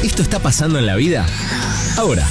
¿Esto está pasando en la vida? Ahora.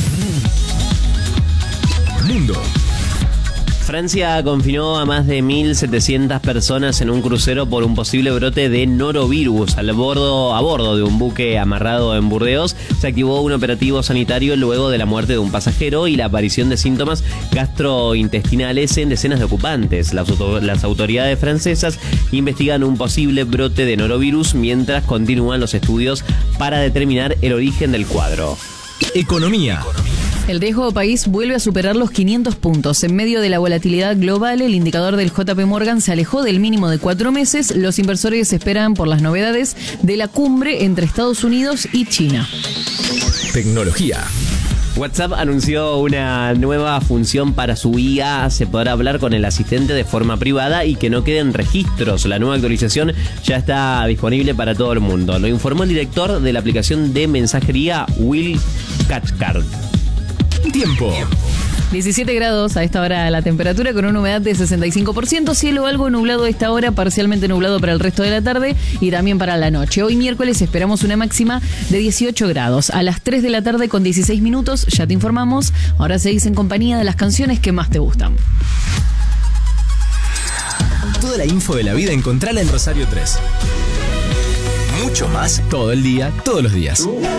Mundo. Francia confinó a más de 1.700 personas en un crucero por un posible brote de norovirus. A bordo de un buque amarrado en Burdeos se activó un operativo sanitario luego de la muerte de un pasajero y la aparición de síntomas gastrointestinales en decenas de ocupantes. Las autoridades francesas investigan un posible brote de norovirus mientras continúan los estudios para determinar el origen del cuadro. Economía. El riesgo país vuelve a superar los 500 puntos. En medio de la volatilidad global, el indicador del JP Morgan se alejó del mínimo de 4 meses. Los inversores esperan por las novedades de la cumbre entre Estados Unidos y China. Tecnología. WhatsApp anunció una nueva función para su IA. Se podrá hablar con el asistente de forma privada y que no queden registros. La nueva actualización ya está disponible para todo el mundo. Lo informó el director de la aplicación de mensajería, Will Cathcart. Tiempo. 17 grados a esta hora la temperatura con una humedad de 65%, cielo algo nublado a esta hora, parcialmente nublado para el resto de la tarde y también para la noche. Hoy miércoles esperamos una máxima de 18 grados. A las 3 de la tarde con 16 minutos, ya te informamos, ahora seguís en compañía de las canciones que más te gustan. Toda la info de la vida encontrala en Rosario 3. Mucho más todo el día, todos los días.